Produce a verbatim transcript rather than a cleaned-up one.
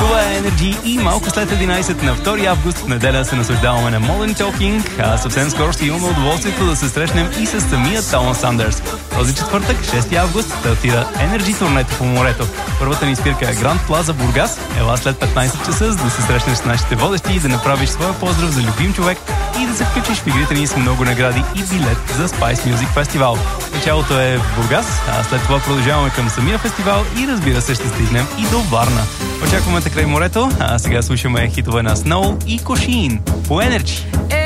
Това е Energy и малко след единайсет на втори август в неделя се наслаждаваме на Modern Talking, а съвсем скоро ще имаме удоволствието да се срещнем и с самия Томас Сандърс. Този четвъртък, шести август, стартира Energy турнето по морето. Първата ни спирка е Гранд Плаза Бургас. Ела след петнайсет часа, за да се срещнеш с нашите водещи и да направиш своя поздрав за любим човек и да се включиш в игрите ни с много награди и билет за Spice Music Festival. Началото е в Бургас, а след това продължаваме към самия фестивал и разбира се ще стигнем и до Варна. Очакваме те край морето, а сега слушаме хитове на Snow и Кошин по Energy.